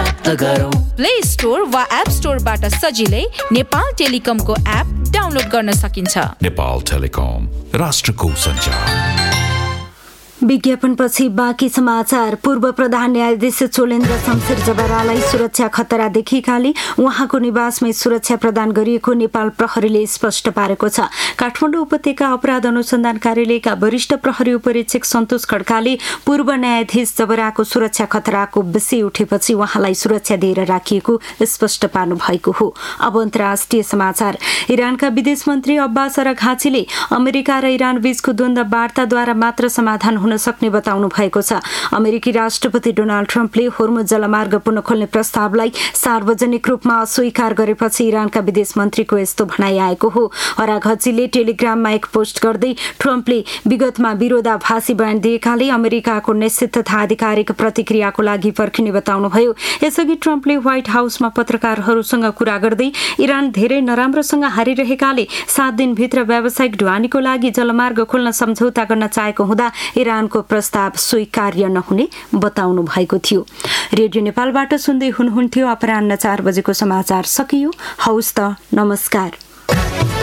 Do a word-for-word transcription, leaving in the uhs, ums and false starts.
प्राप्त गरौँ। Play store वा एप स्टोरबाट सजिलै नेपाल टेलिकमको एप डाउनलोड गर्न सकिन्छ। नेपाल टेलिकम, राष्ट्रको सञ्चार। विज्ञापनपछि बाँकी समाचार। पूर्व प्रधान न्यायाधीश चोलेन्द्र शमशेर जबरालाई सुरक्षा खतरा देखिएकाले उहाँको निवासमै सुरक्षा प्रदान गरिएको नेपाल प्रहरीले स्पष्ट पारेको छ। काठमाडौँ उपत्यका अपराध अनुसन्धान कार्यालयका वरिष्ठ प्रहरी उपरीक्षक सन्तोष खड्काले पूर्व न्यायाधीश जबराको सुरक्षा खतराको विषय उठेपछि उहाँलाई सुरक्षा दिएर राखिएको स्पष्ट पार्नु भएको हो। अब अन्तर्राष्ट्रिय समाचार। इरानका विदेश मन्त्री अब्बास अराघाचीले अमेरिका र इरान बीचको द्वन्द्व वार्ताद्वारा मात्र समाधान हुन सक्ने बताउनु भएको छ। अमेरिकी राष्ट्रपति डोनाल्ड ट्रम्पले होर्मुज जलमार्ग पुनः खोल्ने प्रस्तावलाई सार्वजनिक रूपमा अस्वीकार गरेपछि इरानका विदेश मन्त्रीको यस्तो भनाइ आएको हो। अराघचीले टेलिग्राममा एक पोस्ट गर्दै ट्रम्पले विगतमा विरोधाभासी बयान दिएकाले अमेरिकाको निश्चित तथा आधिकारिक प्रतिक्रियाको लागि पर्खिने बताउनुभयो। यसअघि ट्रम्पले व्हाइट हाउसमा पत्रकारहरूसँग कुरा गर्दै इरान धेरै नराम्रोसँग हारिरहेकाले सात दिनभित्र व्यावसायिक ढुवानीको लागि जलमार्ग खोल्न सम्झौता गर्न चाहेको हुँदा इरानको प्रस्ताव स्वीकार्य नहुने बताउनु भएको थियो। रेडियो नेपालबाट सुन्दै हुनुहुन्थ्यो। अपराह्न चार बजेको समाचार सकियो। हौस् त, नमस्कार।